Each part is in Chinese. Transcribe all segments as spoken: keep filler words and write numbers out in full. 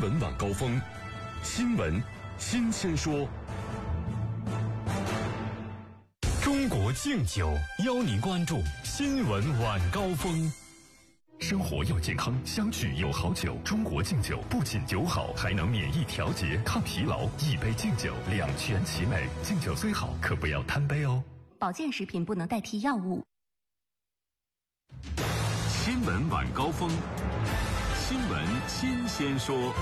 闻晚高峰，新闻新鲜说。中国敬酒邀您关注新闻晚高峰。生活要健康，相聚有好酒。中国敬酒不仅酒好，还能免疫调节、抗疲劳。一杯敬酒，两全其美。敬酒虽好，可不要贪杯哦。 保健食品不能代替药物。 新闻晚高峰，新闻新鲜说。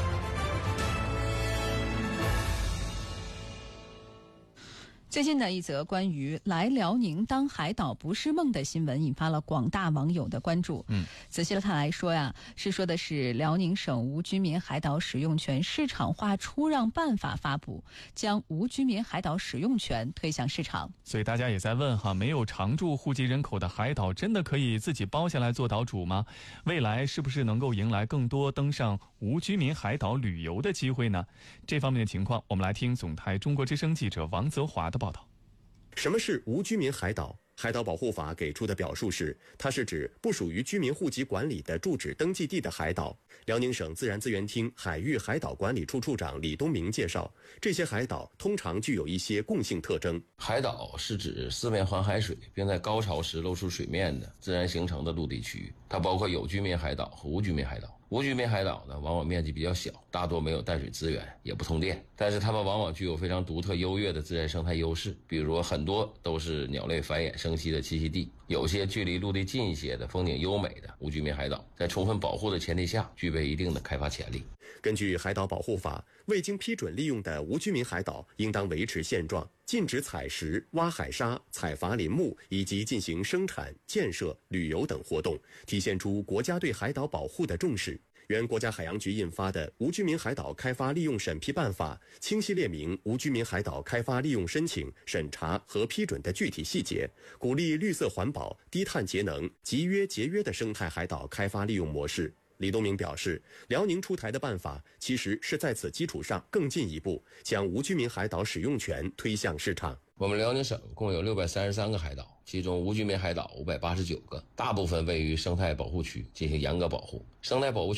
最近的一则关于来辽宁当海岛不是梦的新闻引发了广大网友的关注。 嗯， 仔细的看来说呀，是说的是辽宁省无居民海岛使用权市场化出让办法发布，将无居民海岛使用权推向市场。 所以大家也在问哈，没有常住户籍人口的海岛真的可以自己包下来做岛主吗？未来是不是能够迎来更多登上无居民海岛旅游的机会呢？这方面的情况，我们来听总台中国之声记者王泽华的报道。 什么是无居民海岛？海岛保护法给出的表述是，它是指不属于居民户籍管理的住址登记地的海岛。辽宁省自然资源厅海域海岛管理处处长李东明介绍，这些海岛通常具有一些共性特征。 海岛是指四面环海水，并在高潮时露出水面的自然形成的陆地区域，它包括有居民海岛和无居民海岛。无居民海岛呢，往往面积比较小，大多没有淡水资源，也不通电，但是它们往往具有非常独特优越的自然生态优势，比如很多都是鸟类繁衍生息的栖息地。有些距离陆地近一些的风景优美的无居民海岛，在充分保护的前提下，具备一定的开发潜力。 根据海岛保护法，未经批准利用的无居民海岛应当维持现状，禁止采石、挖海沙、采伐林木以及进行生产、建设、旅游等活动，体现出国家对海岛保护的重视。原国家海洋局印发的《无居民海岛开发利用审批办法》清晰列明无居民海岛开发利用申请、审查和批准的具体细节，鼓励绿色环保、低碳节能、集约节约的生态海岛开发利用模式。李东明表示，辽宁出台的办法其实是在此基础上更进一步，将无居民海岛使用权推向市场。 我们辽宁省共有六百三十三个海岛，其中无居民海岛五百八十九个，大部分位于生态保护区进行严格保护。生态保护区